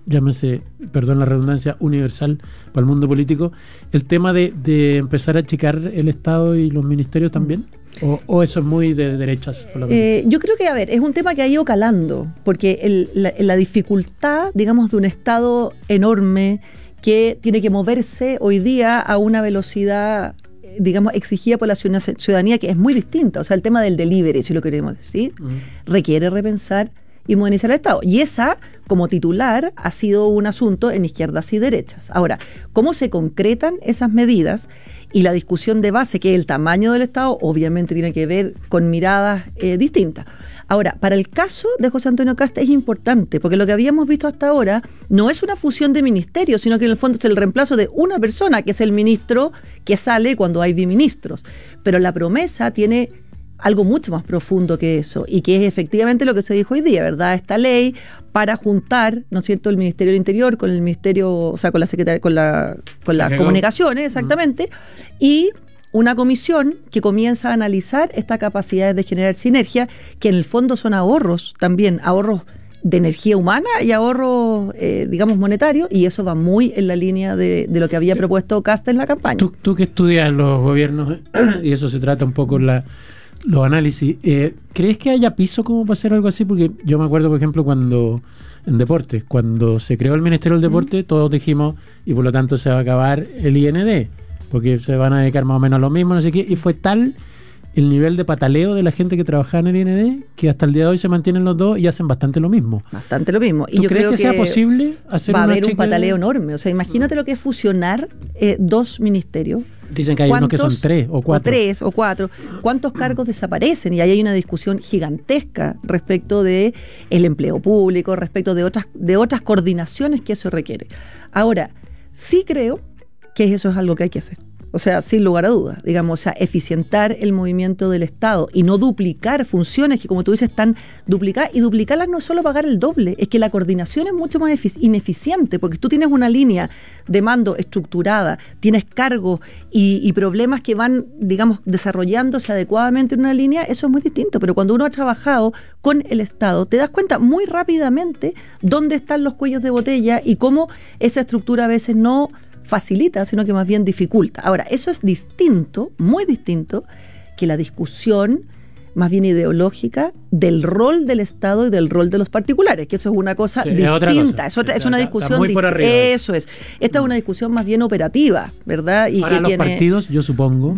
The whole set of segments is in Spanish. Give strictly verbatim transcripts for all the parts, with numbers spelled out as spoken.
llámese, perdón la redundancia, universal para el mundo político, el tema de, de empezar a achicar el Estado y los ministerios también? ¿O, o eso es muy de derechas? Eh, yo creo que, a ver, es un tema que ha ido calando, porque el, la, la dificultad, digamos, de un Estado enorme que tiene que moverse hoy día a una velocidad, digamos, exigida por la ciudadanía, que es muy distinta. O sea, el tema del delivery, si lo queremos decir, uh-huh. requiere repensar y modernizar el Estado. Y esa, como titular, ha sido un asunto en izquierdas y derechas. Ahora, ¿cómo se concretan esas medidas? Y la discusión de base, que es el tamaño del Estado, obviamente tiene que ver con miradas eh, distintas. Ahora, para el caso de José Antonio Kast es importante, porque lo que habíamos visto hasta ahora no es una fusión de ministerios, sino que en el fondo es el reemplazo de una persona, que es el ministro que sale cuando hay biministros. Pero la promesa tiene algo mucho más profundo que eso, y que es efectivamente lo que se dijo hoy día, ¿verdad? Esta ley para juntar, ¿no es cierto?, el Ministerio del Interior con el Ministerio, o sea, con la Secretaría, con la, con las comunicaciones, exactamente, uh-huh. y una comisión que comienza a analizar estas capacidades de generar sinergia, que en el fondo son ahorros también, ahorros de energía humana y ahorros, eh, digamos, monetarios, y eso va muy en la línea de, de lo que había propuesto Kast en la campaña. Tú, tú que estudias los gobiernos, y eso se trata un poco en la... los análisis, eh, ¿crees que haya piso como para hacer algo así? Porque yo me acuerdo, por ejemplo, cuando en deportes, cuando se creó el Ministerio del Deporte, mm. todos dijimos, y por lo tanto se va a acabar el I N D, porque se van a dedicar más o menos a lo mismo, no sé qué, y fue tal el nivel de pataleo de la gente que trabajaba en el I N D que hasta el día de hoy se mantienen los dos y hacen bastante lo mismo. Bastante lo mismo. Y ¿Tú yo crees creo que, que sea posible hacer va a una haber un pataleo de... enorme? O sea, imagínate mm. lo que es fusionar eh, dos ministerios. Dicen que hay unos que son tres o cuatro. O tres o cuatro. ¿Cuántos cargos desaparecen? Y ahí hay una discusión gigantesca respecto de el empleo público, respecto de otras, de otras coordinaciones que eso requiere. Ahora, sí creo que eso es algo que hay que hacer. O sea, sin lugar a dudas, digamos, o sea, eficientar el movimiento del Estado y no duplicar funciones que, como tú dices, están duplicadas. Y duplicarlas no es solo pagar el doble, es que la coordinación es mucho más efic- ineficiente, porque tú tienes una línea de mando estructurada, tienes cargos y, y problemas que van, digamos, desarrollándose adecuadamente en una línea, eso es muy distinto. Pero cuando uno ha trabajado con el Estado, te das cuenta muy rápidamente dónde están los cuellos de botella y cómo esa estructura a veces no facilita, sino que más bien dificulta. Ahora, eso es distinto, muy distinto, que la discusión más bien ideológica del rol del Estado y del rol de los particulares, que eso es una cosa sí, distinta, es, otra, es, es una discusión distinta. Eso es. Esta mm. es una discusión más bien operativa, ¿verdad? Y Para que los tiene... partidos, yo supongo,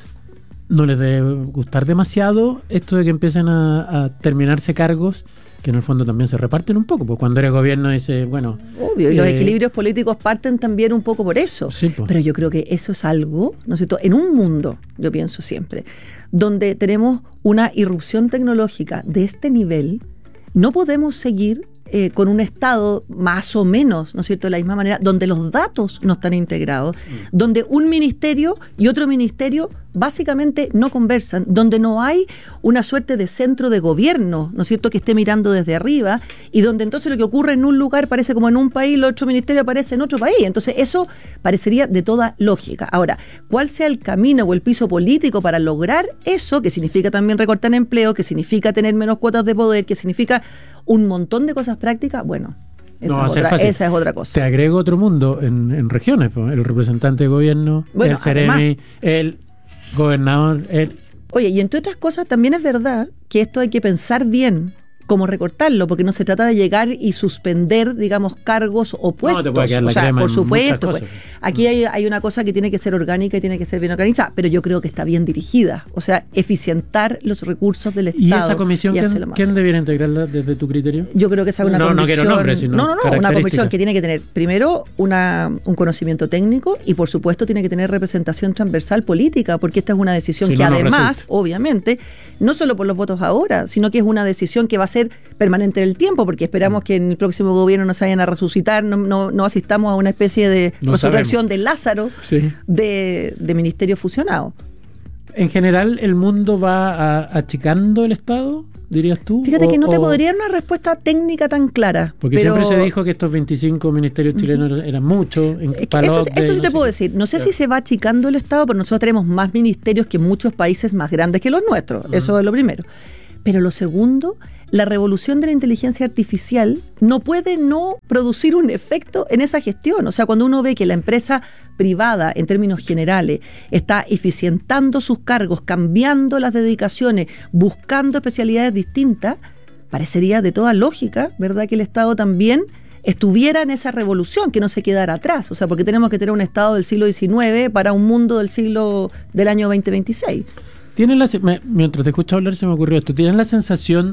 no les debe gustar demasiado esto de que empiecen a, a terminarse cargos que en el fondo también se reparten un poco, pues cuando eres gobierno dice, bueno... Obvio, y eh, los equilibrios políticos parten también un poco por eso. Sí, pues. Pero yo creo que eso es algo, ¿no es cierto?, en un mundo, yo pienso siempre, donde tenemos una irrupción tecnológica de este nivel, no podemos seguir eh, con un Estado más o menos, ¿no es cierto?, de la misma manera, donde los datos no están integrados, mm. donde un ministerio y otro ministerio básicamente no conversan, donde no hay una suerte de centro de gobierno, ¿no es cierto?, que esté mirando desde arriba, y donde entonces lo que ocurre en un lugar parece como en un país, el otro ministerio aparece en otro país. Entonces eso parecería de toda lógica. Ahora, ¿cuál sea el camino o el piso político para lograr eso, que significa también recortar empleo, que significa tener menos cuotas de poder, que significa un montón de cosas prácticas? Bueno, esa, no, es, otra, esa es otra cosa. Te agrego otro mundo en, en regiones, pues, el representante de gobierno, bueno, el Ceremi, el gobernador, el... Oye, y entre otras cosas también es verdad que esto hay que pensar bien cómo recortarlo, porque no se trata de llegar y suspender, digamos, cargos o puestos. No, te puede quedar la o sea, crema por en supuesto. muchas Pues, aquí hay, hay una cosa que tiene que ser orgánica y tiene que ser bien organizada, pero yo creo que está bien dirigida. O sea, eficientar los recursos del Estado. ¿Y esa comisión, y quién, ¿quién debiera integrarla desde tu criterio? Yo creo que esa es una no, comisión... No quiero nombres, sino No, no, no, una comisión que tiene que tener, primero, una, un conocimiento técnico y, por supuesto, tiene que tener representación transversal política, porque esta es una decisión si que no, además, no obviamente, no solo por los votos ahora, sino que es una decisión que va a ser permanente del tiempo, porque esperamos que en el próximo gobierno nos vayan a resucitar, no, no, no asistamos a una especie de no resurrección sabemos. de Lázaro sí. de, de ministerio fusionado. En general, ¿el mundo va a, achicando el Estado, dirías tú? Fíjate o, que no te o... podría dar una respuesta técnica tan clara. Porque pero... siempre se dijo que estos veinticinco ministerios chilenos uh-huh. eran muchos. En es que eso, de, eso sí no te sé puedo qué. decir. No sé claro. si se va achicando el Estado, pero nosotros tenemos más ministerios que muchos países más grandes que los nuestros. Uh-huh. Eso es lo primero. Pero lo segundo, la revolución de la inteligencia artificial no puede no producir un efecto en esa gestión. O sea, cuando uno ve que la empresa privada, en términos generales, está eficientando sus cargos, cambiando las dedicaciones, buscando especialidades distintas, parecería de toda lógica, ¿verdad?, que el Estado también estuviera en esa revolución, que no se quedara atrás. O sea, porque tenemos que tener un Estado del siglo diecinueve para un mundo del siglo del año veinte veintiséis. ¿Tienen la, me, mientras te escucho hablar se me ocurrió esto, ¿tienen la sensación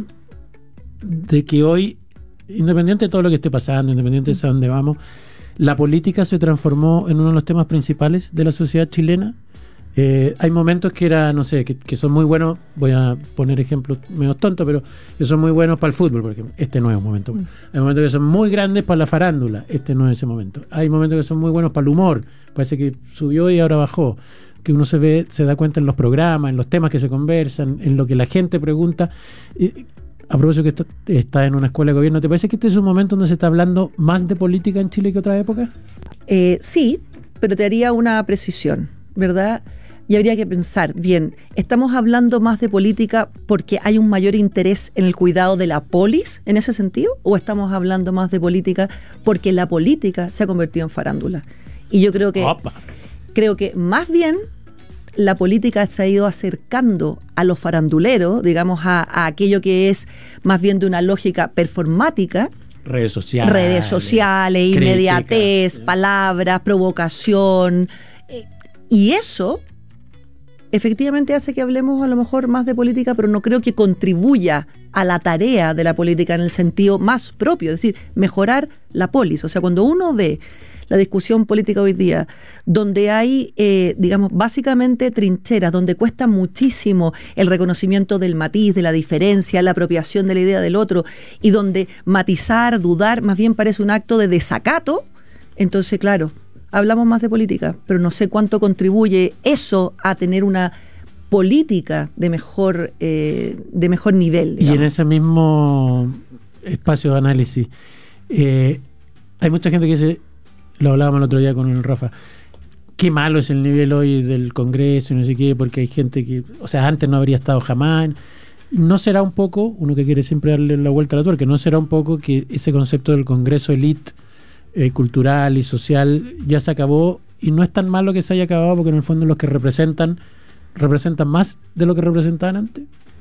de que hoy, independiente de todo lo que esté pasando, independiente de a dónde vamos, la política se transformó en uno de los temas principales de la sociedad chilena? Eh, hay momentos que era, no sé, que, que son muy buenos, voy a poner ejemplos medio tontos, pero que son muy buenos para el fútbol, por ejemplo. Este no es un momento bueno. Hay momentos que son muy grandes para la farándula, este no es ese momento. Hay momentos que son muy buenos para el humor, parece que subió y ahora bajó. Que uno se ve, se da cuenta en los programas, en los temas que se conversan, en lo que la gente pregunta. Eh, a propósito que estás está en una escuela de gobierno, ¿te parece que este es un momento donde se está hablando más de política en Chile que otra época? Eh, sí, pero te haría una precisión, ¿verdad? Y habría que pensar, bien, ¿estamos hablando más de política porque hay un mayor interés en el cuidado de la polis en ese sentido? ¿O estamos hablando más de política porque la política se ha convertido en farándula? Y yo creo que, Opa. creo que más bien la política se ha ido acercando a los faranduleros, digamos, a, a aquello que es más bien de una lógica performática. Redes sociales. Redes sociales, crítica, inmediatez, sí. palabras, provocación. Eh, y eso efectivamente hace que hablemos a lo mejor más de política, pero no creo que contribuya a la tarea de la política en el sentido más propio, es decir, mejorar la polis. O sea, cuando uno ve la discusión política hoy día, donde hay, eh, digamos, básicamente trincheras, donde cuesta muchísimo el reconocimiento del matiz, de la diferencia, la apropiación de la idea del otro, y donde matizar, dudar, más bien parece un acto de desacato, entonces, claro, hablamos más de política, pero no sé cuánto contribuye eso a tener una política de mejor, eh, de mejor nivel, digamos. Y en ese mismo espacio de análisis, eh, hay mucha gente que dice, lo hablábamos el otro día con el Rafa, qué malo es el nivel hoy del Congreso y no sé qué, porque hay gente que, o sea, antes no habría estado jamás. ¿No será un poco, uno que quiere siempre darle la vuelta a la tuerca, no será un poco que ese concepto del Congreso elite eh, cultural y social ya se acabó y no es tan malo que se haya acabado porque en el fondo los que representan, representan más de lo que representaban antes?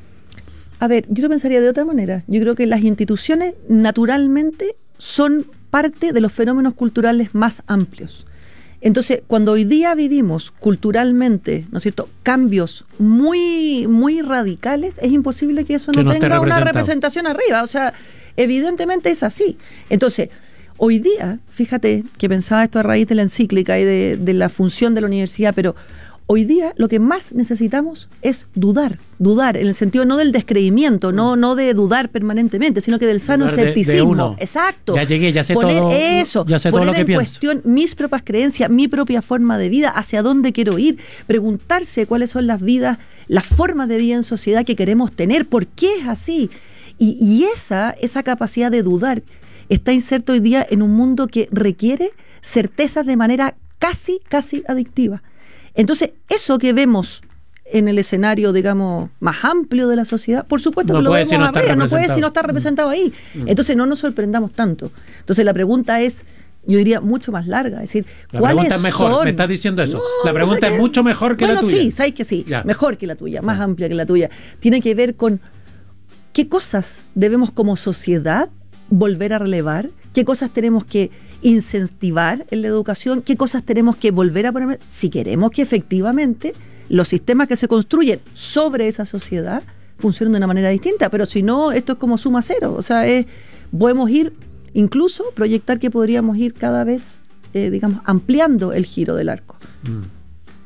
A ver, yo lo pensaría de otra manera. Yo creo que las instituciones naturalmente son parte de los fenómenos culturales más amplios. Entonces, cuando hoy día vivimos culturalmente, ¿no es cierto?, cambios muy, muy radicales, es imposible que eso que no, no tenga una representación arriba. O sea, evidentemente es así. Entonces, hoy día, fíjate que pensaba esto a raíz de la encíclica y de, de la función de la universidad, pero hoy día lo que más necesitamos es dudar, dudar en el sentido no del descreimiento, no, no de dudar permanentemente, sino que del sano dudar escepticismo. De, de uno. Exacto. Ya llegué, ya sé poner todo. Eso, ya sé poner todo lo que en pienso. cuestión mis propias creencias, mi propia forma de vida, hacia dónde quiero ir, preguntarse cuáles son las vidas, las formas de vida en sociedad que queremos tener, por qué es así. Y, y esa, esa capacidad de dudar está inserta hoy día en un mundo que requiere certezas de manera casi, casi adictiva. Entonces, eso que vemos en el escenario, digamos, más amplio de la sociedad, por supuesto no que lo vemos si no arriba, no puede si no está representado ahí. Mm. Entonces, no nos sorprendamos tanto. Entonces, la pregunta es, yo diría, mucho más larga. Es decir, la ¿cuáles pregunta es mejor, son? Me estás diciendo eso. No, la pregunta no sé es qué. mucho mejor que bueno, la tuya. Sí, sabes que sí, ya. Mejor que la tuya, más ya. amplia que la tuya. Tiene que ver con qué cosas debemos como sociedad volver a relevar, qué cosas tenemos que incentivar en la educación, qué cosas tenemos que volver a poner, si queremos que efectivamente los sistemas que se construyen sobre esa sociedad funcionen de una manera distinta, pero si no, esto es como suma cero, o sea, es, podemos ir, incluso proyectar que podríamos ir cada vez, eh, digamos, ampliando el giro del arco. Mm.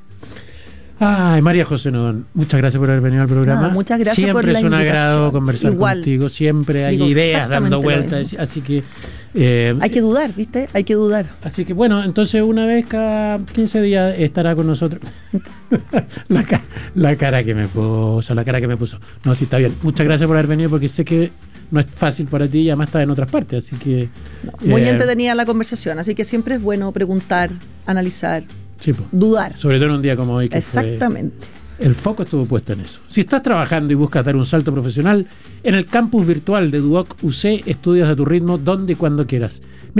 Ay, María José Nodón, muchas gracias por haber venido al programa. No, muchas gracias siempre por la invitación. Siempre es un agrado conversar Igual, contigo, siempre hay ideas dando vueltas, así que... Eh, hay que dudar, ¿viste? Hay que dudar. Así que bueno, entonces una vez cada quince días estará con nosotros. la, ca la cara que me puso, la cara que me puso. No, sí, está bien. Muchas gracias por haber venido porque sé que no es fácil para ti y además estás en otras partes, así que... No, muy eh, entretenida la conversación, así que siempre es bueno preguntar, analizar, sí, po. dudar. Sobre todo en un día como hoy. Que Exactamente. Fue El foco estuvo puesto en eso. Si estás trabajando y buscas dar un salto profesional, en el campus virtual de Duoc U C estudias a tu ritmo, donde y cuando quieras.